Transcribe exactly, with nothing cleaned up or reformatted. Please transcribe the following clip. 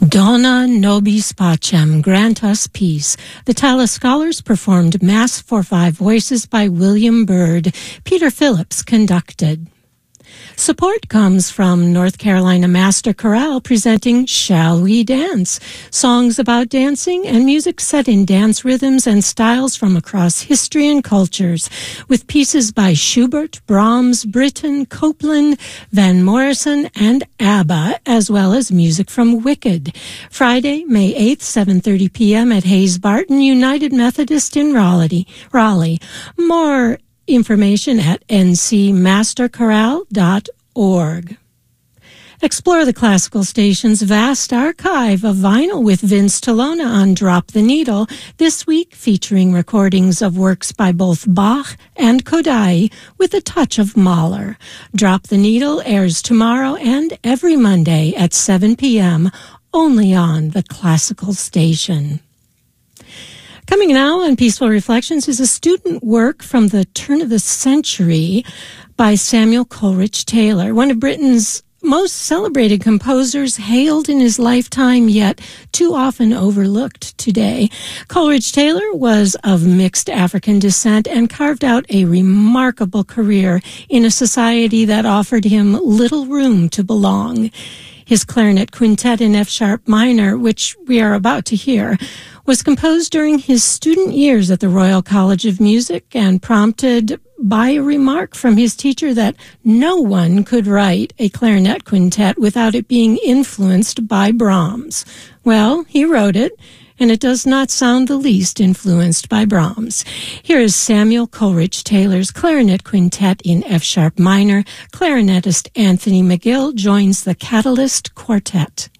Dona nobis pacem, grant us peace. The Tallis Scholars performed Mass for Five Voices by William Byrd. Peter Phillips conducted. Support comes from North Carolina Master Chorale presenting Shall We Dance? Songs about dancing and music set in dance rhythms and styles from across history and cultures, with pieces by Schubert, Brahms, Britten, Copland, Van Morrison, and ABBA, as well as music from Wicked. Friday, May eighth, seven thirty p.m. at Hayes Barton United Methodist in Raleigh. Raleigh. More information at n c master chorale dot org. Explore the Classical Station's vast archive of vinyl with Vince Tolona on Drop the Needle, this week featuring recordings of works by both Bach and Kodály with a touch of Mahler. Drop the Needle airs tomorrow and every Monday at seven p.m. only on the Classical Station. Coming now on Peaceful Reflections is a student work from the turn of the century by Samuel Coleridge Taylor, one of Britain's most celebrated composers, hailed in his lifetime, yet too often overlooked today. Coleridge Taylor was of mixed African descent and carved out a remarkable career in a society that offered him little room to belong. His clarinet quintet in F-sharp minor, which we are about to hear, was composed during his student years at the Royal College of Music and prompted by a remark from his teacher that no one could write a clarinet quintet without it being influenced by Brahms. Well, he wrote it, and it does not sound the least influenced by Brahms. Here is Samuel Coleridge Taylor's clarinet quintet in F-sharp minor. Clarinetist Anthony McGill joins the Catalyst Quartet.